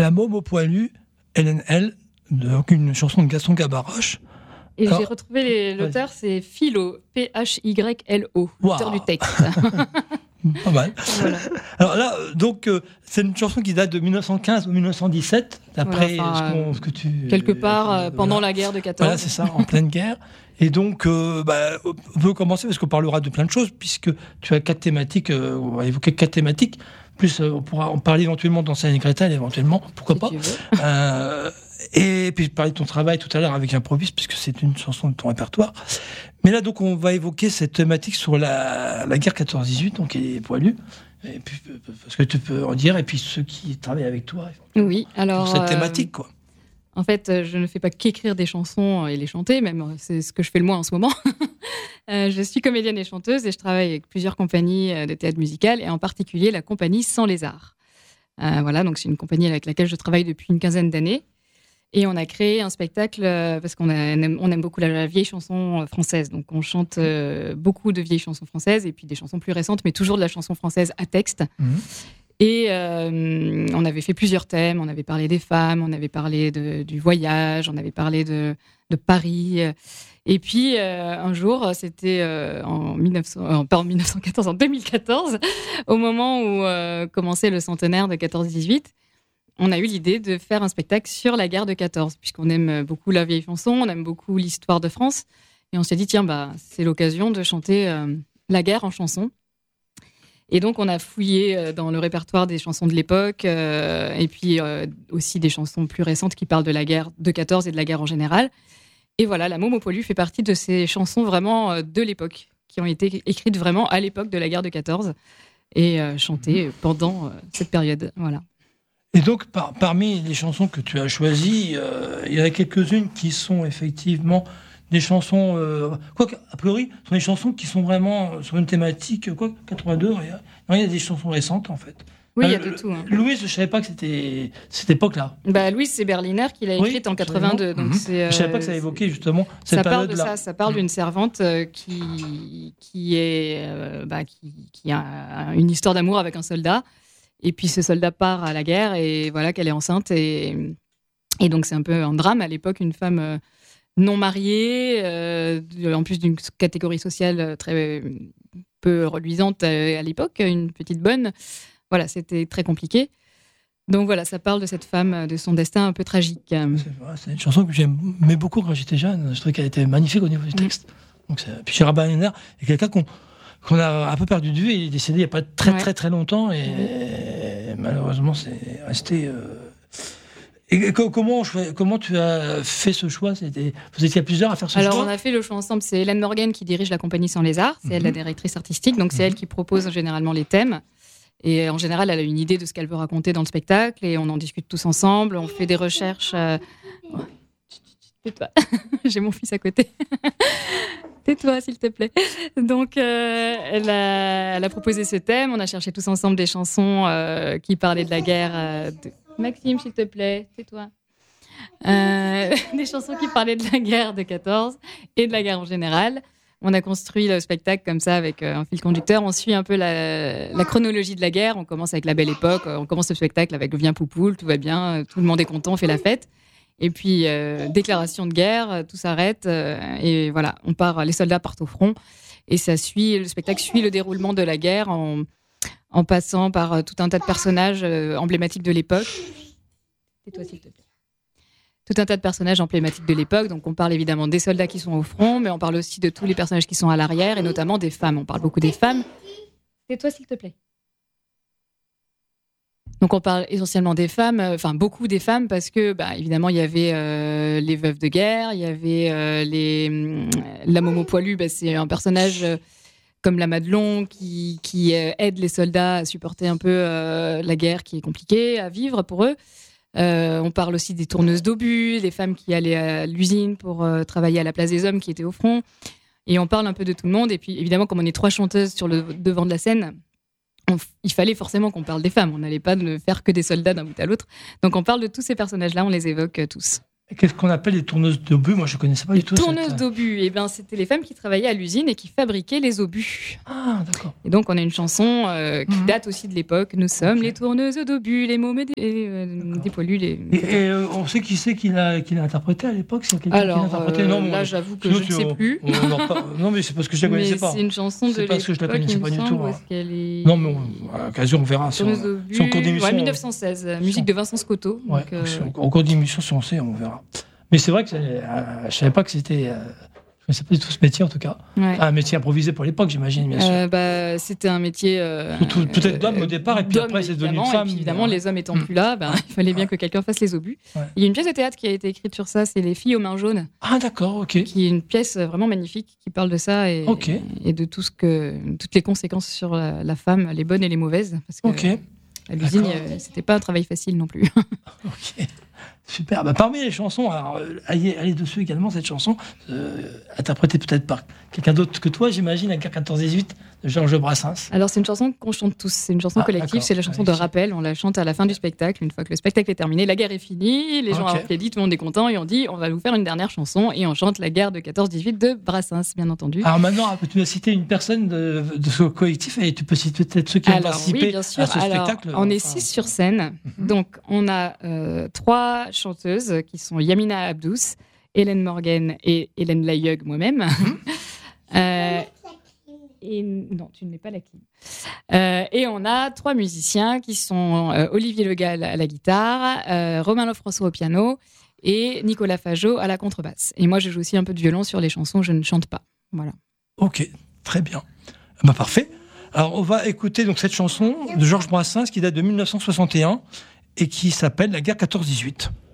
La môme au poilu, LNL, donc une chanson de Gaston Gabaroche. Et j'ai retrouvé l'auteur, c'est Philo, P-H-Y-L-O, l'auteur du texte. Pas mal. Voilà. Alors là, donc, c'est une chanson qui date de 1915 ou 1917, d'après ce que tu... Quelque part pendant la guerre de 14. Voilà, c'est ça, en pleine guerre. Et donc, on peut commencer parce qu'on parlera de plein de choses, puisque tu as 4 thématiques, on va évoquer 4 thématiques, plus on pourra en parler éventuellement dans Scène et Gretel, éventuellement, pourquoi pas. Et puis, je parlais de ton travail tout à l'heure avec Improvise, puisque c'est une chanson de ton répertoire. Mais là, donc, on va évoquer cette thématique sur la guerre 14-18, donc, les poilus. Et puis, parce que tu peux en dire, et puis ceux qui travaillent avec toi. Oui, alors. Sur cette thématique, quoi. En fait, je ne fais pas qu'écrire des chansons et les chanter, même c'est ce que je fais le moins en ce moment. Je suis comédienne et chanteuse et je travaille avec plusieurs compagnies de théâtre musical et en particulier la compagnie Sans les Arts. Voilà, donc c'est une compagnie avec laquelle je travaille depuis une quinzaine d'années. Et on a créé un spectacle parce qu'on aime beaucoup la vieille chanson française. Donc on chante beaucoup de vieilles chansons françaises et puis des chansons plus récentes, mais toujours de la chanson française à texte. Et on avait fait plusieurs thèmes. On avait parlé des femmes, on avait parlé du voyage, on avait parlé de Paris. Et puis un jour, c'était en 2014, au moment où commençait le centenaire de 14-18. On a eu l'idée de faire un spectacle sur la guerre de 14, puisqu'on aime beaucoup la vieille chanson, on aime beaucoup l'histoire de France. Et on s'est dit, tiens, c'est l'occasion de chanter la guerre en chanson. Et donc, on a fouillé dans le répertoire des chansons de l'époque, et puis aussi des chansons plus récentes qui parlent de la guerre de 14 et de la guerre en général. Et voilà, La môme au poilu fait partie de ces chansons vraiment de l'époque, qui ont été écrites vraiment à l'époque de la guerre de 14 et chantées pendant cette période. Voilà. Et donc, parmi les chansons que tu as choisies, il y en a quelques-unes qui sont effectivement des chansons... a priori, ce sont des chansons qui sont vraiment sur une thématique... 82, il y a des chansons récentes, en fait. Oui, il y a de tout. Hein. Louise, je ne savais pas que c'était cette époque-là. Louise, c'est Berliner qui l'a écrite en 82. Donc je ne savais pas que ça évoquait justement cette période-là. Ça parle d'une servante qui a une histoire d'amour avec un soldat. Et puis ce soldat part à la guerre et voilà qu'elle est enceinte. Et donc c'est un peu un drame à l'époque, une femme non mariée, en plus d'une catégorie sociale très peu reluisante à l'époque, une petite bonne. Voilà, c'était très compliqué. Donc voilà, ça parle de cette femme, de son destin un peu tragique. C'est une chanson que j'aimais beaucoup quand j'étais jeune. Je trouvais qu'elle était magnifique au niveau du texte. Donc puis Gérard Berliner est quelqu'un qu'on a un peu perdu de vue. Il est décédé il n'y a pas très longtemps et malheureusement c'est resté... Et comment tu as fait ce choix? Vous étiez plusieurs à faire ce choix? Alors on a fait le choix ensemble. C'est Hélène Morgan qui dirige la compagnie Sans les Arts. C'est elle la directrice artistique. Donc c'est elle qui propose généralement les thèmes. Et en général, elle a une idée de ce qu'elle veut raconter dans le spectacle et on en discute tous ensemble. On fait des recherches. Tais-toi, j'ai mon fils à côté. Tais-toi, s'il te plaît. Donc, elle a proposé ce thème. On a cherché tous ensemble des chansons qui parlaient de la guerre. Maxime, s'il te plaît, tais-toi. Des chansons qui parlaient de la guerre de 14 et de la guerre en général. On a construit le spectacle comme ça avec un fil conducteur. On suit un peu la chronologie de la guerre. On commence avec la Belle Époque. On commence le spectacle avec le Viens Poupoule. Tout va bien. Tout le monde est content. On fait la fête. Et puis, déclaration de guerre. Tout s'arrête. Et voilà, les soldats partent au front. Et le spectacle suit le déroulement de la guerre en passant par tout un tas de personnages emblématiques de l'époque. Tais-toi, s'il te plaît. Tout un tas de personnages emblématiques de l'époque. Donc, on parle évidemment des soldats qui sont au front, mais on parle aussi de tous les personnages qui sont à l'arrière, et notamment des femmes. On parle beaucoup des femmes. Tais-toi, s'il te plaît. Donc, on parle essentiellement des femmes, beaucoup des femmes, parce que, évidemment, il y avait les veuves de guerre, il y avait la Momo Poilu, c'est un personnage comme la Madelon qui aide les soldats à supporter un peu la guerre qui est compliquée à vivre pour eux. On parle aussi des tourneuses d'obus, des femmes qui allaient à l'usine pour travailler à la place des hommes qui étaient au front. Et on parle un peu de tout le monde. Et puis, évidemment, comme on est 3 chanteuses sur le devant de la scène, il fallait forcément qu'on parle des femmes. On n'allait pas ne faire que des soldats d'un bout à l'autre. Donc, on parle de tous ces personnages-là, on les évoque tous. Qu'est-ce qu'on appelle les tourneuses d'obus? Moi, je ne connaissais pas du tout. Les tourneuses d'obus, eh ben, c'était les femmes qui travaillaient à l'usine et qui fabriquaient les obus. Ah, d'accord. Et donc, on a une chanson qui date aussi de l'époque. Nous sommes les tourneuses d'obus, les mômes des poilus. Et on sait qui c'est qui l'a interprété à l'époque? C'est quelqu'un qui l'a interprété? Non, là, j'avoue que je ne sais plus. Non, mais c'est parce que je ne la connaissais pas. C'est une chanson de l'époque. C'est parce que je ne la connaissais pas du tout. Non, mais à l'occasion, on verra. Si on cours d'émission. 1916, musique de Vincent Scotto. En cours d'émission, si on sait, on verra. Mais c'est vrai que je ne savais pas que c'était. Je ne connaissais pas du tout ce métier, en tout cas. Ouais. Un métier improvisé pour l'époque, j'imagine, bien sûr. C'était un métier. Peut-être d'homme au départ, et puis après, c'est devenu une femme. Et puis, évidemment, les hommes étant plus là, il fallait bien que quelqu'un fasse les obus. Ouais. Il y a une pièce de théâtre qui a été écrite sur ça, c'est Les filles aux mains jaunes. Ah, d'accord, ok. Qui est une pièce vraiment magnifique qui parle de ça et de toutes les conséquences sur la femme, les bonnes et les mauvaises. Parce que à l'usine, c'était pas un travail facile non plus. Ok. Super. Parmi les chansons, alors, allez dessus également, cette chanson, interprétée peut-être par quelqu'un d'autre que toi, j'imagine, la guerre 14-18 de Georges Brassens. Alors, c'est une chanson qu'on chante tous. C'est une chanson collective. C'est la chanson de rappel. On la chante à la fin du spectacle. Une fois que le spectacle est terminé, la guerre est finie. Les gens ont applaudi, tout le monde est content. Et on dit, on va vous faire une dernière chanson. Et on chante la guerre de 14-18 de Brassens, bien entendu. Alors maintenant, tu as cité une personne de ce collectif et tu peux citer peut-être ceux qui ont participé à ce spectacle. On est 6 sur scène. Donc, on a 3 chanteuses qui sont Yamina Abdous, Hélène Morgan et Hélène Layug, moi-même. Et non, tu n'es pas la clim. Et on a 3 musiciens qui sont Olivier Legal à la guitare, Romain Lefrançois au piano et Nicolas Fajot à la contrebasse. Et moi, je joue aussi un peu de violon sur les chansons, je ne chante pas. Voilà. Ok, très bien. Parfait. Alors, on va écouter donc cette chanson de Georges Brassens qui date de 1961 et qui s'appelle La guerre 14-18.